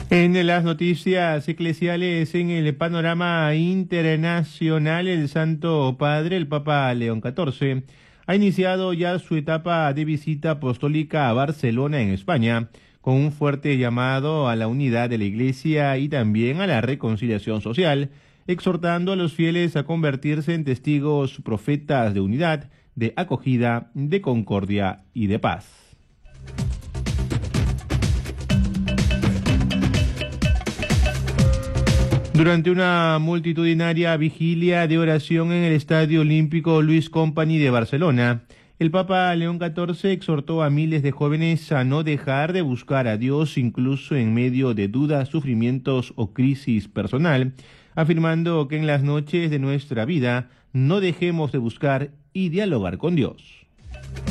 En las noticias eclesiales, en el panorama internacional, el Santo Padre, el Papa León XIV, ha iniciado ya su etapa de visita apostólica a Barcelona, en España, con un fuerte llamado a la unidad de la Iglesia y también a la reconciliación social, exhortando a los fieles a convertirse en testigos profetas de unidad, de acogida, de concordia y de paz. Durante una multitudinaria vigilia de oración en el Estadio Olímpico Luis Company de Barcelona, el Papa León XIV exhortó a miles de jóvenes a no dejar de buscar a Dios incluso en medio de dudas, sufrimientos o crisis personal, afirmando que en las noches de nuestra vida no dejemos de buscar y dialogar con Dios.